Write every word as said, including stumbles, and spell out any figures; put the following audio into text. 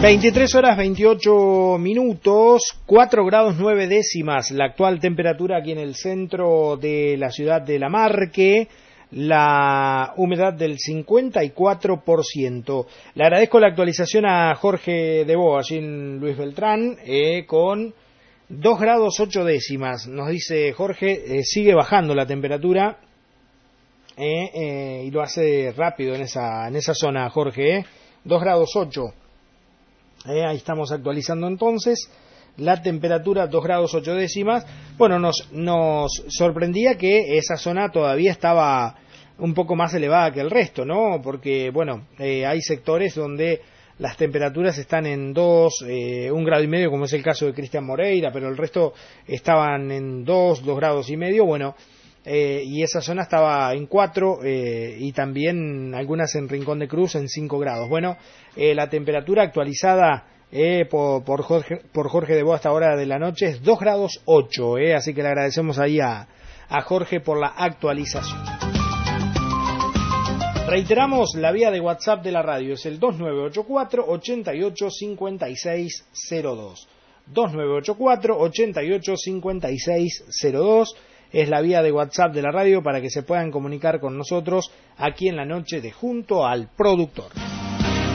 veintitrés horas veintiocho minutos, cuatro grados nueve décimas, la actual temperatura aquí en el centro de la ciudad de Lamarque, la humedad del cincuenta y cuatro por ciento. Le agradezco la actualización a Jorge Debo, allí en Luis Beltrán, eh, con dos grados ocho décimas. Nos dice Jorge, eh, sigue bajando la temperatura, eh, eh, y lo hace rápido en esa, en esa zona, Jorge, eh, dos grados ocho. Eh, ahí estamos actualizando entonces la temperatura, dos grados ocho décimas. Bueno, nos, nos sorprendía que esa zona todavía estaba un poco más elevada que el resto, ¿no? Porque, bueno, eh, hay sectores donde las temperaturas están en dos, eh, un grado y medio, como es el caso de Cristian Moreira, pero el resto estaban en dos, dos grados y medio, bueno, eh, y esa zona estaba en cuatro, eh, y también algunas en Rincón de Cruz en cinco grados. Bueno, eh, la temperatura actualizada eh, por, por Jorge, por Jorge Debo hasta hora de la noche es dos grados ocho, eh, así que le agradecemos ahí a, a Jorge por la actualización. Reiteramos la vía de WhatsApp de la radio, es el dos nueve ocho cuatro, ocho ocho cinco seis cero dos. dos nueve ocho cuatro, ocho ocho cinco seis cero dos es la vía de WhatsApp de la radio para que se puedan comunicar con nosotros aquí en la noche de Junto al Productor.